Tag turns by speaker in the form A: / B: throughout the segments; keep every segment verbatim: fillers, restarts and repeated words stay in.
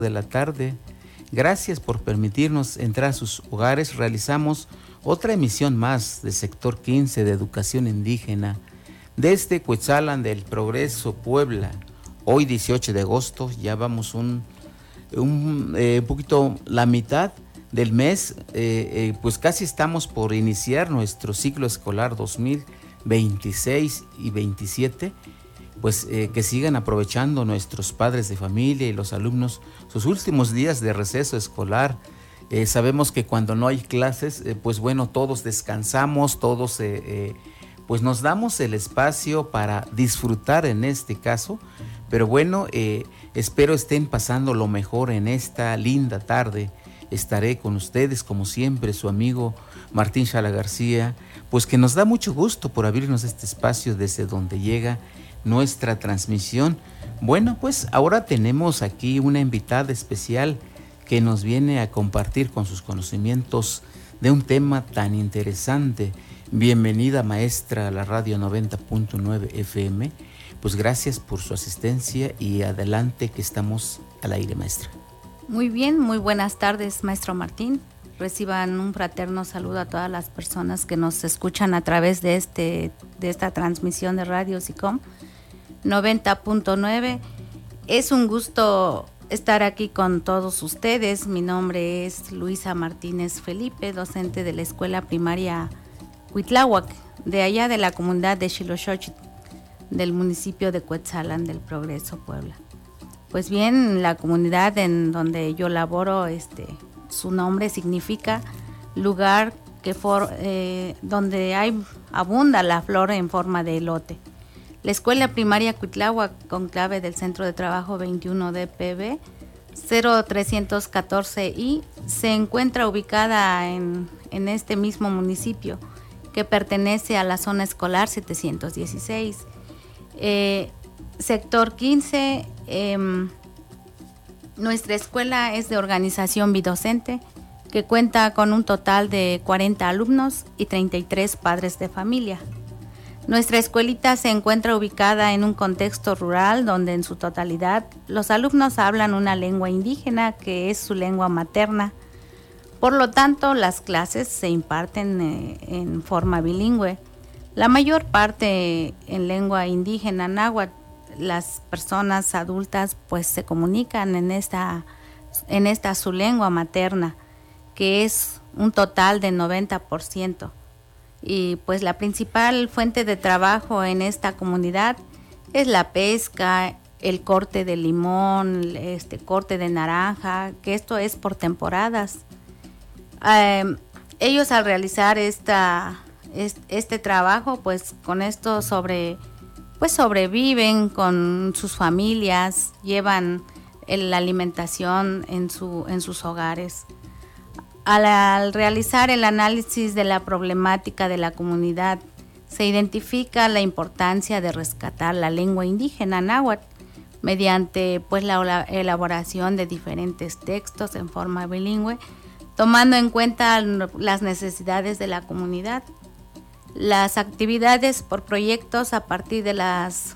A: de la tarde. Gracias por permitirnos entrar a sus hogares. Realizamos otra emisión más del sector quince de educación indígena desde Cuetzalan del Progreso, Puebla. Hoy dieciocho de agosto, ya vamos un, un, eh, un poquito la mitad del mes, eh, eh, pues casi estamos por iniciar nuestro ciclo escolar dos mil veintiséis y veintisiete. Pues eh, que sigan aprovechando nuestros padres de familia y los alumnos sus últimos días de receso escolar. Eh, sabemos que cuando no hay clases, eh, pues bueno, todos descansamos, todos eh, eh, pues nos damos el espacio para disfrutar en este caso, pero bueno, eh, espero estén pasando lo mejor en esta linda tarde. Estaré con ustedes, como siempre, su amigo Martín Chala García, pues que nos da mucho gusto por abrirnos este espacio desde donde llega nuestra transmisión. Bueno, pues ahora tenemos aquí una invitada especial que nos viene a compartir con sus conocimientos de un tema tan interesante. Bienvenida, maestra, a la radio noventa punto nueve F M. Pues gracias por su asistencia y adelante que estamos al aire, maestra.
B: Muy bien, muy buenas tardes, maestro Martín. Reciban un fraterno saludo a todas las personas que nos escuchan a través de, este, de esta transmisión de Radio SICOM noventa punto nueve. Es un gusto estar aquí con todos ustedes. Mi nombre es Luisa Martínez Felipe, docente de la Escuela Primaria Cuitláhuac, de allá de la comunidad de Xiloxochitl, del municipio de Cuetzalan del Progreso, Puebla. Pues bien, la comunidad en donde yo laboro, este, su nombre significa lugar que for, eh, donde hay abunda la flor en forma de elote. La Escuela Primaria Cuitláhuac, con clave del Centro de Trabajo veintiuno D P B cero trescientos catorce I, se encuentra ubicada en, en este mismo municipio, que pertenece a la zona escolar setecientos dieciséis. Eh, sector quince, eh, nuestra escuela es de organización bidocente, que cuenta con un total de cuarenta alumnos y treinta y tres padres de familia. Nuestra escuelita se encuentra ubicada en un contexto rural donde en su totalidad los alumnos hablan una lengua indígena que es su lengua materna. Por lo tanto, las clases se imparten eh, en forma bilingüe. La mayor parte en lengua indígena náhuatl. Las personas adultas pues se comunican en esta, en esta su lengua materna, que es un total de noventa por ciento. Y pues la principal fuente de trabajo en esta comunidad es la pesca, el corte de limón, este corte de naranja, que esto es por temporadas. Eh, ellos al realizar esta, este, este trabajo, pues con esto sobre, pues sobreviven con sus familias, llevan el, la alimentación en, su, en sus hogares. Al, al realizar el análisis de la problemática de la comunidad, se identifica la importancia de rescatar la lengua indígena náhuatl mediante pues, la elaboración de diferentes textos en forma bilingüe, tomando en cuenta las necesidades de la comunidad. Las actividades por proyectos a partir de las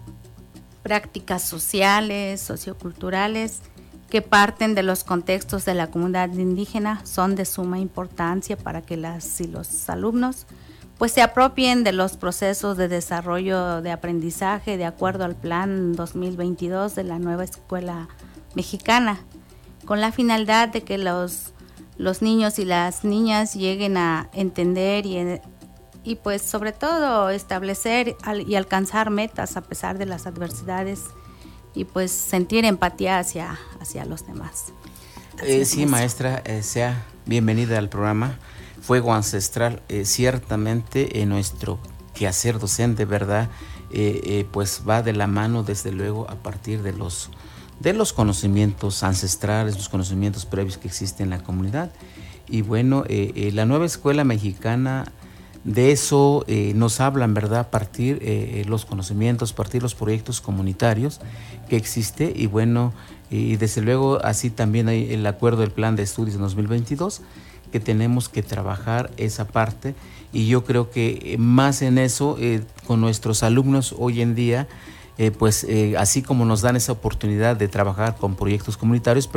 B: prácticas sociales, socioculturales, que parten de los contextos de la comunidad indígena son de suma importancia para que las y los alumnos pues se apropien de los procesos de desarrollo de aprendizaje de acuerdo al plan dos mil veintidós de la nueva escuela mexicana, con la finalidad de que los, los niños y las niñas lleguen a entender y, y pues sobre todo establecer y alcanzar metas a pesar de las adversidades y pues sentir empatía hacia, hacia los demás.
A: Eh, sí, maestra, eh, sea bienvenida al programa Fuego Ancestral. Eh, ciertamente en nuestro quehacer docente, ¿verdad? Eh, eh, pues va de la mano desde luego a partir de los, de los conocimientos ancestrales, los conocimientos previos que existen en la comunidad. Y bueno, eh, eh, la nueva escuela mexicana de eso eh, nos hablan, ¿verdad? A partir eh, los conocimientos, a partir los proyectos comunitarios que existe y bueno, y desde luego así también hay el acuerdo del plan de estudios de dos mil veintidós que tenemos que trabajar esa parte y yo creo que más en eso eh, con nuestros alumnos hoy en día, eh, pues eh, así como nos dan esa oportunidad de trabajar con proyectos comunitarios,